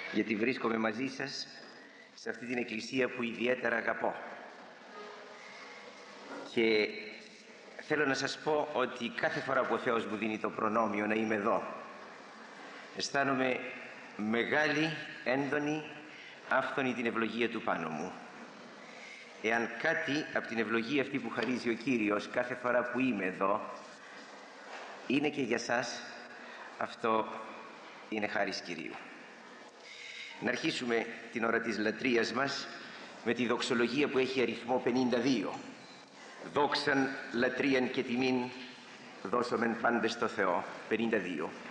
γιατί βρίσκομαι μαζί σας σε αυτή την εκκλησία που ιδιαίτερα αγαπώ. Και θέλω να σας πω ότι κάθε φορά που ο Θεός μου δίνει το προνόμιο να είμαι εδώ, αισθάνομαι μεγάλη, έντονη, άφθονη την ευλογία του πάνω μου. Εάν κάτι από την ευλογία αυτή που χαρίζει ο Κύριος κάθε φορά που είμαι εδώ είναι και για σας, αυτό είναι χάρις Κυρίου. Να αρχίσουμε την ώρα της λατρείας μας με τη δοξολογία που έχει αριθμό 52. Δόξαν, λατρείαν και τιμήν δώσομεν πάντες στο Θεό. 52.